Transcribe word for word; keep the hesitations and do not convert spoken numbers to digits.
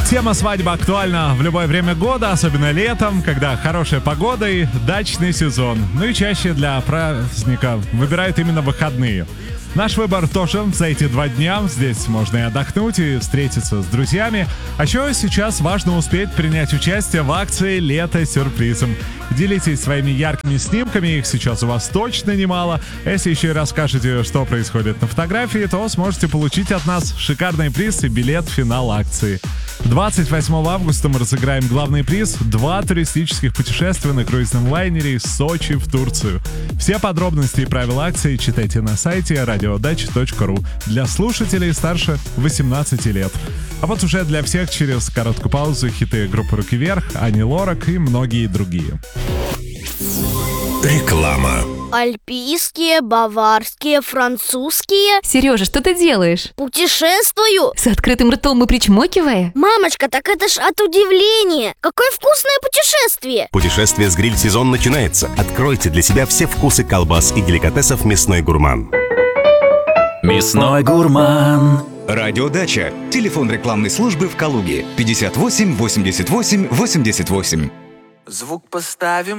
Тема свадьбы актуальна в любое время года, особенно летом, когда хорошая погода и дачный сезон. Ну и чаще для праздника выбирают именно выходные. Наш выбор тоже за эти два дня. Здесь можно и отдохнуть, и встретиться с друзьями. А еще сейчас важно успеть принять участие в акции «Лето с сюрпризом». Делитесь своими яркими снимками, их сейчас у вас точно немало. Если еще и расскажете, что происходит на фотографии, то сможете получить от нас шикарный приз и билет в финал акции. двадцать восьмого августа мы разыграем главный приз — два туристических путешествия на круизном лайнере из Сочи в Турцию. Все подробности и правила акции читайте на сайте радиодача точка ру для слушателей старше восемнадцати лет. А вот уже для всех через короткую паузу хиты группы «Руки вверх», Ани Лорак и многие другие. Реклама. Альпийские, баварские, французские. Сережа, что ты делаешь? Путешествую. С открытым ртом и причмокивая? Мамочка, так это ж от удивления. Какое вкусное путешествие. Путешествие с гриль-сезон начинается. Откройте для себя все вкусы колбас и деликатесов «Мясной гурман». Мясной гурман. Радиодача. Телефон рекламной службы в Калуге. пятьдесят восемь восемьдесят восемь восемьдесят восемь. Звук поставим.